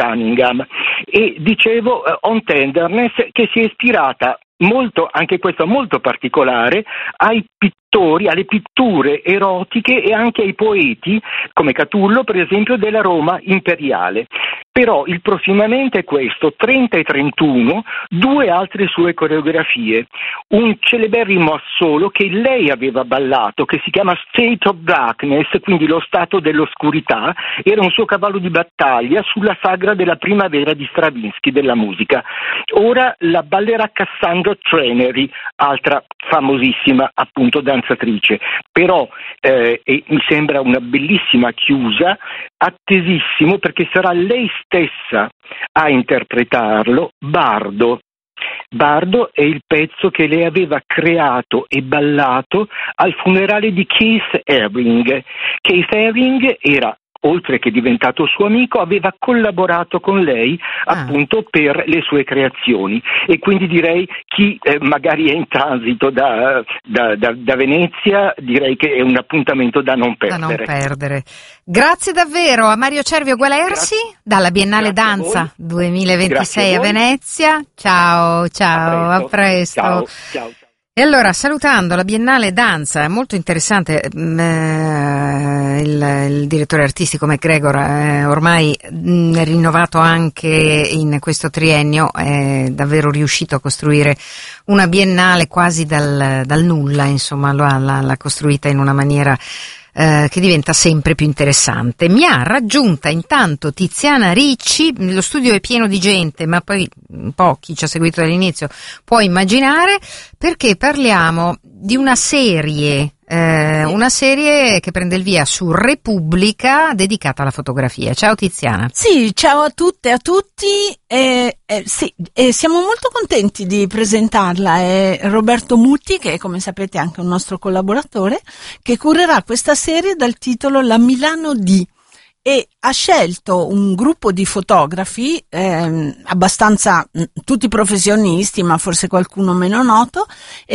Cunningham, e dicevo On Tenderness, che si è ispirata molto, anche questo molto particolare, ai pittori, alle pitture erotiche e anche ai poeti, come Catullo per esempio, della Roma imperiale. Però il prossimamente è questo, 30 e 31, due altre sue coreografie, un celeberrimo assolo che lei aveva ballato, che si chiama State of Darkness, quindi lo stato dell'oscurità, era un suo cavallo di battaglia sulla sagra della primavera di Stravinsky della musica. Ora la ballerà Cassandra Trenery, altra famosissima appunto danzatrice, però mi sembra una bellissima chiusa, attesissimo, perché sarà lei stessa a interpretarlo, Bardo. Bardo è il pezzo che lei aveva creato e ballato al funerale di Keith Haring. Keith Haring era, oltre che diventato suo amico, aveva collaborato con lei appunto per le sue creazioni, e quindi direi chi magari è in transito da Venezia, direi che è un appuntamento da non perdere. Grazie davvero a Mario Cervio Gualersi dalla Biennale Danza 2026 a Venezia. Ciao, a presto. Ciao. E allora, salutando la Biennale Danza, è molto interessante, il direttore artistico McGregor ormai è rinnovato anche in questo triennio, è davvero riuscito a costruire una Biennale quasi dal nulla, insomma, l'ha costruita in una maniera che diventa sempre più interessante. Mi ha raggiunta intanto Tiziana Ricci, lo studio è pieno di gente, ma poi un po' chi ci ha seguito dall'inizio può immaginare, perché parliamo di una serie che prende il via su Repubblica dedicata alla fotografia. Ciao Tiziana. Sì, ciao a tutte e a tutti. Siamo molto contenti di presentarla. È Roberto Mutti, che come sapete è anche un nostro collaboratore, che curerà questa serie dal titolo La Milano di, e ha scelto un gruppo di fotografi abbastanza tutti professionisti, ma forse qualcuno meno noto,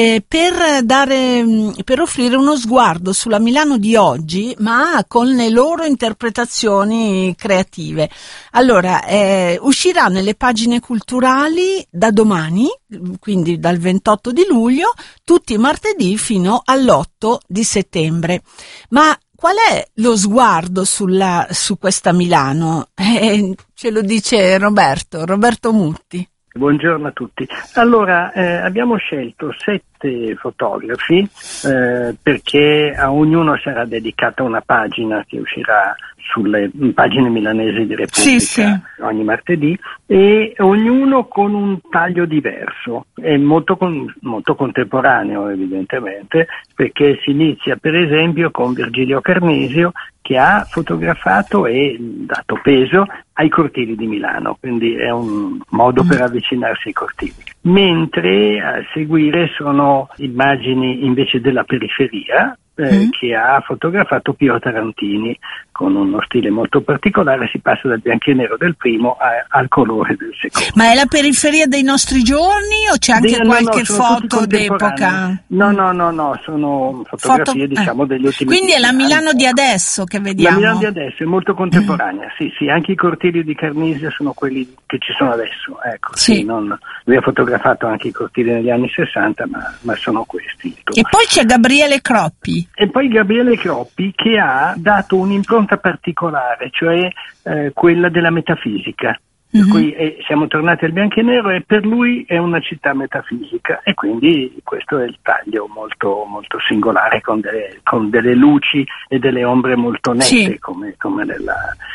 per offrire uno sguardo sulla Milano di oggi, ma con le loro interpretazioni creative. Allora, uscirà nelle pagine culturali da domani, quindi dal 28 di luglio, tutti i martedì fino all'8 di settembre. Ma qual è lo sguardo su questa Milano? Ce lo dice Roberto Mutti. Buongiorno a tutti. Allora, abbiamo scelto 7 fotografi perché a ognuno sarà dedicata una pagina che uscirà sulle pagine milanesi di Repubblica ogni martedì, e ognuno con un taglio diverso, è molto contemporaneo evidentemente, perché si inizia per esempio con Virgilio Carnesio, che ha fotografato e dato peso ai cortili di Milano, quindi è un modo per avvicinarsi ai cortili. Mentre a seguire sono immagini invece della periferia, che ha fotografato Pio Tarantini, con uno stile molto particolare. Si passa dal bianco e nero del primo al colore del secondo. Ma è la periferia dei nostri giorni o c'è anche qualche foto d'epoca? No, sono fotografie diciamo degli ultimi. Quindi è la Milano di adesso che vediamo. La Milano di adesso è molto contemporanea, sì, anche i cortili di Carnesio sono quelli che ci sono adesso, ecco. Lui ha fotografato anche i cortili negli anni 60, ma sono questi. E poi c'è Gabriele Croppi. E poi Gabriele Croppi, che ha dato un'impronta particolare, cioè quella della metafisica. Per cui siamo tornati al bianco e nero, e per lui è una città metafisica, e quindi questo è il taglio molto, molto singolare, con delle luci e delle ombre molto nette, come nella.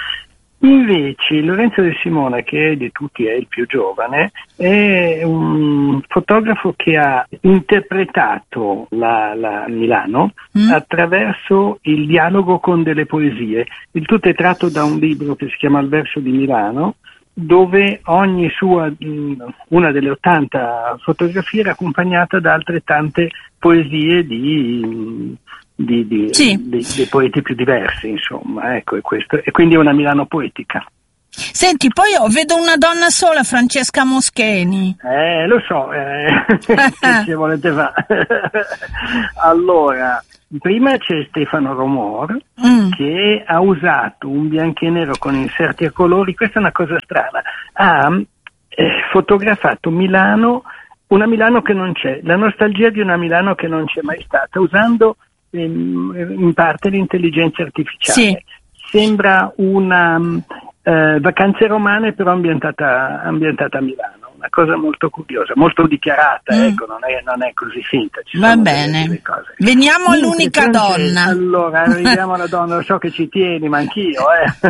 Invece Lorenzo De Simone, che di tutti è il più giovane, è un fotografo che ha interpretato la Milano attraverso il dialogo con delle poesie. Il tutto è tratto da un libro che si chiama Il verso di Milano, dove ogni una delle 80 fotografie era accompagnata da altrettante poesie di poeti più diversi, insomma, ecco, e quindi è una Milano poetica. Senti, poi vedo una donna sola, Francesca Moscheni. Lo so, che ci volete fare. Allora, Prima c'è Stefano Romor che ha usato un bianco e nero con inserti a colori. Questa è una cosa strana. Ha fotografato Milano, una Milano che non c'è, la nostalgia di una Milano che non c'è mai stata, usando in parte l'intelligenza artificiale. Sì. Sembra una vacanze romane però ambientata a Milano. Una cosa molto curiosa, molto dichiarata, ecco, non è così finta. Va bene, cose. Veniamo all'unica donna. Allora, arriviamo alla donna, lo so che ci tieni, ma anch'io.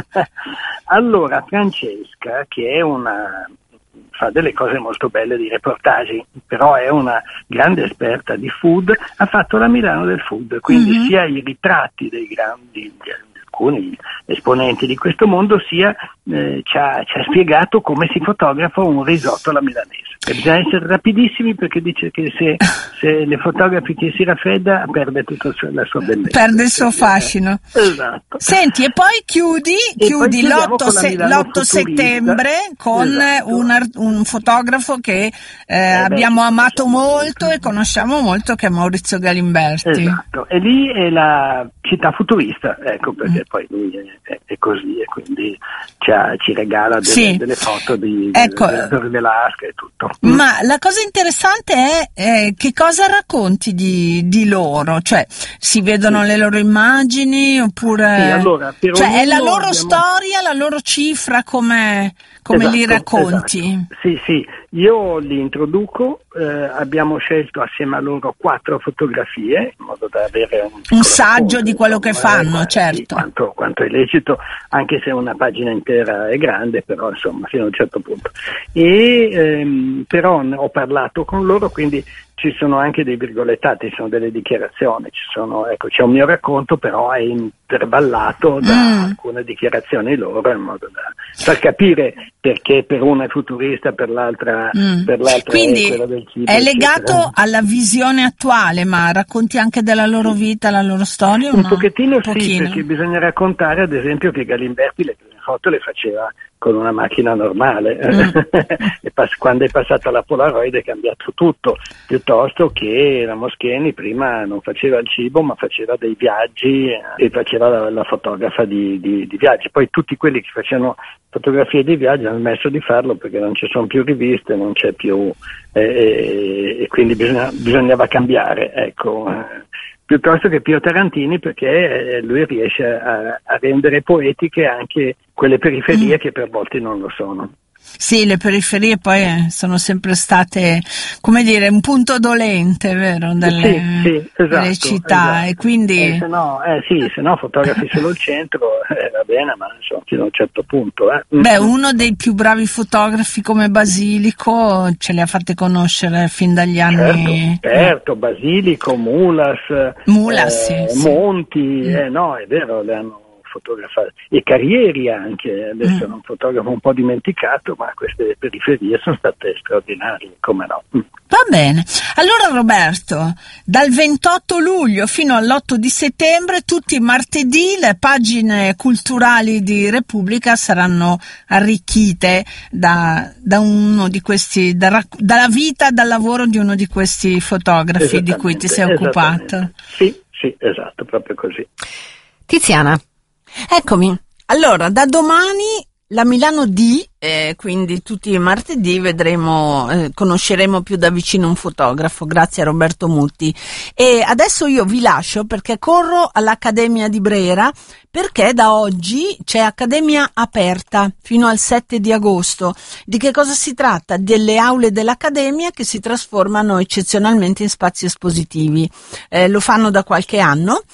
Allora, Francesca, che è fa delle cose molto belle di reportage, però è una grande esperta di food, ha fatto la Milano del food, quindi sia i ritratti dei grandi alcuni esponenti di questo mondo, sia ci ha spiegato come si fotografa un risotto alla milanese. E bisogna essere rapidissimi, perché dice che se le fotografi che si raffredda perde tutta la sua bellezza. Perde il suo fascino. Esatto. Senti, e poi chiudi l'8 settembre con un fotografo che abbiamo amato molto e conosciamo molto, che è Maurizio Galimberti. Esatto, e lì è la città futurista, ecco, perché poi lui è così, e quindi ci regala delle foto di Torre dell'Asca e tutto. Ma la cosa interessante è che cosa racconti di loro, cioè si vedono le loro immagini, oppure sì, allora, è la loro storia, la loro cifra, come li racconti? Esatto. Sì, io li introduco, abbiamo scelto assieme a loro 4 fotografie, in modo da avere un saggio di quello che fanno, certo. Sì, quanto è lecito, anche se una pagina intera è grande, però insomma fino a un certo punto. E però ho parlato con loro, quindi ci sono anche dei virgolettati, ci sono delle dichiarazioni, c'è un mio racconto, però è intervallato da alcune dichiarazioni loro, in modo da far capire perché per una è futurista, per l'altra quindi è quella del cibo. È legato alla visione attuale, ma racconti anche della loro vita, la loro storia? Un pochettino sì, perché bisogna raccontare, ad esempio, che Galimberti le prime foto le faceva con una macchina normale e quando è passata la Polaroid è cambiato tutto, piuttosto che la Moschini prima non faceva il cibo ma faceva dei viaggi e faceva la fotografa di viaggi. Poi tutti quelli che facevano fotografie di viaggi hanno smesso di farlo perché non ci sono più riviste, non c'è più e quindi bisognava cambiare, ecco. Piuttosto che Pio Tarantini, perché lui riesce a rendere poetiche anche quelle periferie che per volte non lo sono. Sì, le periferie poi sono sempre state, come dire, un punto dolente, vero, delle città, esatto. E quindi se no fotografi solo il centro, va bene, ma insomma fino a un certo punto. Uno dei più bravi fotografi come Basilico ce le ha fatte conoscere fin dagli anni. Certo, Basilico, Mulas, sì. Monti, no, è vero, le hanno fotografate, e Carrieri anche, adesso è un fotografo un po' dimenticato, ma queste periferie sono state straordinarie, come no. Va bene, allora Roberto, dal 28 luglio fino all'8 di settembre, tutti i martedì, le pagine culturali di Repubblica saranno arricchite da uno di questi, dalla vita, dal lavoro di uno di questi fotografi di cui ti sei occupato. Sì, esatto, proprio così. Tiziana. Eccomi, allora da domani la Milano D, quindi tutti i martedì conosceremo più da vicino un fotografo, grazie a Roberto Mutti. E adesso io vi lascio perché corro all'Accademia di Brera, perché da oggi c'è Accademia aperta fino al 7 di agosto. Di che cosa si tratta? Delle aule dell'Accademia che si trasformano eccezionalmente in spazi espositivi. Lo fanno da qualche anno.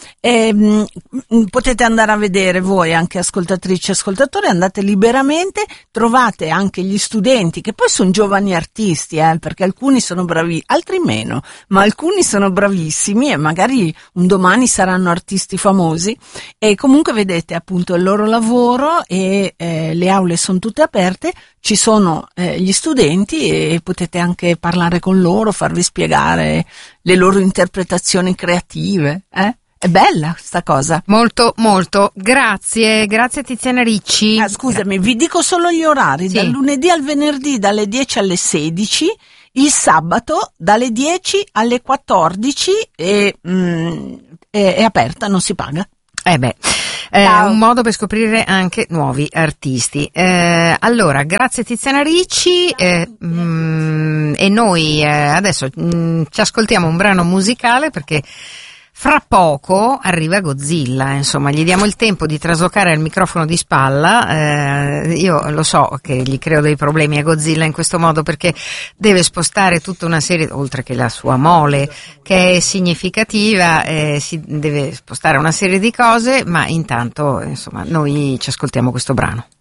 Potete andare a vedere voi, anche ascoltatrici e ascoltatori, andate liberamente, trovate anche gli studenti, che poi sono giovani artisti, perché alcuni sono bravi, altri meno, ma alcuni sono bravissimi e magari un domani saranno artisti famosi. E comunque vedete appunto il loro lavoro e le aule sono tutte aperte, ci sono gli studenti e potete anche parlare con loro, farvi spiegare le loro interpretazioni creative. È bella sta cosa. Molto, molto. Grazie Tiziana Ricci. Scusami, vi dico solo gli orari. Sì. Dal lunedì al venerdì dalle 10 alle 16, il sabato dalle 10 alle 14 e è aperta, non si paga. Un modo per scoprire anche nuovi artisti. Allora, grazie Tiziana Ricci, e noi adesso ci ascoltiamo un brano musicale, perché fra poco arriva Godzilla, insomma, gli diamo il tempo di traslocare il microfono di spalla. Io lo so che gli creo dei problemi a Godzilla in questo modo, perché deve spostare tutta una serie, oltre che la sua mole che è significativa, si deve spostare una serie di cose, ma intanto, insomma, noi ci ascoltiamo questo brano.